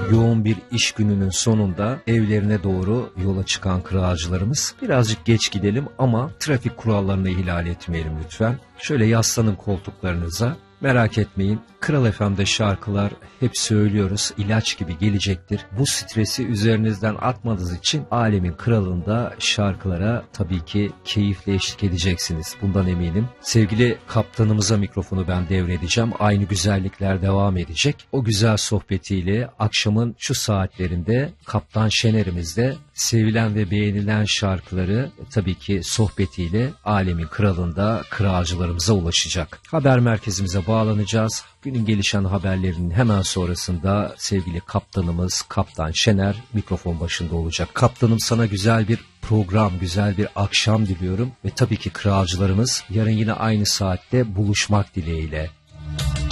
yoğun bir iş gününün sonunda evlerine doğru yola çıkan kırağacılarımız, birazcık geç gidelim ama trafik kurallarını ihlal etmeyelim lütfen. Şöyle yaslanın koltuklarınıza. Merak etmeyin, Kral FM'de şarkılar hep söylüyoruz, ilaç gibi gelecektir. Bu stresi üzerinizden atmanız için alemin kralında şarkılara tabii ki keyifle eşlik edeceksiniz. Bundan eminim. Sevgili kaptanımıza mikrofonu ben devredeceğim. Aynı güzellikler devam edecek. O güzel sohbetiyle akşamın şu saatlerinde Kaptan Şener'imiz de sevilen ve beğenilen şarkıları tabii ki sohbetiyle alemin kralında kırağacılarımıza ulaşacak. Haber merkezimize bağlanacağız. Günün gelişen haberlerinin hemen sonrasında sevgili kaptanımız Kaptan Şener mikrofon başında olacak. Kaptanım, sana güzel bir program, güzel bir akşam diliyorum ve tabii ki kırağacılarımız yarın yine aynı saatte buluşmak dileğiyle.